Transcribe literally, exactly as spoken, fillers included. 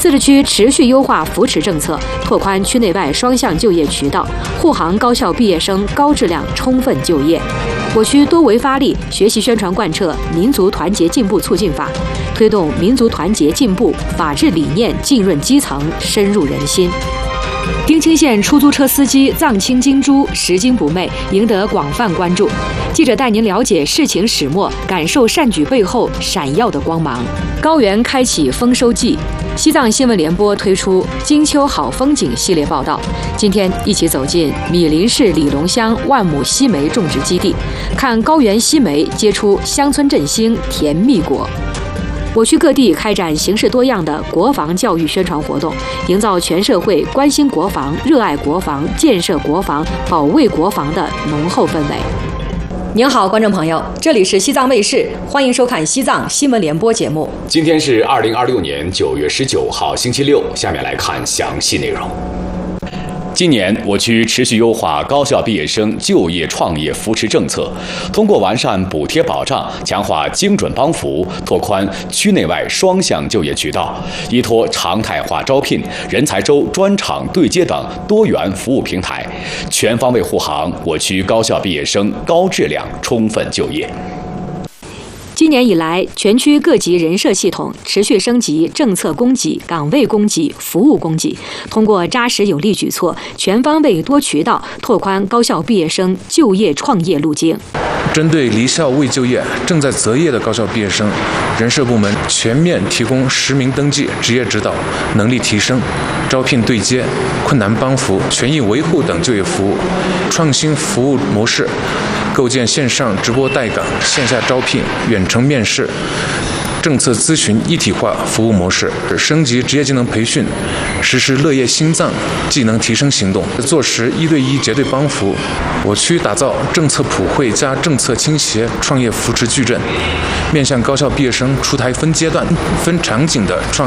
自治区持续优化扶持政策，拓宽区内外双向就业渠道，护航高校毕业生高质量充分就业。我区多维发力，学习宣传贯彻民族团结进步促进法，推动民族团结进步法治理念浸润基层，深入人心。丁清县出租车司机藏青金珠拾金不昧，赢得广泛关注。记者带您了解事情始末，感受善举背后闪耀的光芒。高原开启丰收季，西藏新闻联播推出金秋好风景系列报道。今天一起走进米林市里龙乡万亩西梅种植基地，看高原西梅结出乡村振兴甜蜜果。我区各地开展形式多样的国防教育宣传活动，营造全社会关心国防、热爱国防、建设国防、保卫国防的浓厚氛围。您好，观众朋友，这里是西藏卫视，欢迎收看西藏新闻联播节目。 今天是二零二六年九月十九号，星期六。下面来看详细内容。今年，我区持续优化高校毕业生就业创业扶持政策，通过完善补贴保障，强化精准帮扶，拓宽区内外双向就业渠道，依托常态化招聘、人才周专场对接等多元服务平台，全方位护航我区高校毕业生高质量充分就业。 今年以来，全区各级人社系统持续升级政策供给、岗位供给、服务供给，通过扎实有力举措，全方位多渠道拓宽高校毕业生就业创业路径。 针对离校未就业、正在择业的高校毕业生，人社部门全面提供实名登记、职业指导、能力提升、招聘对接、困难帮扶、权益维护等就业服务，创新服务模式，构建线上直播带岗、线下招聘、远程面试、政策咨询一体化服务模式，升级职业技能培训，实施乐业心脏技能提升行动，做实一对一结对帮扶。我区打造政策普惠加政策倾斜创业扶持矩阵，面向高校毕业生出台分阶段、分场景的创业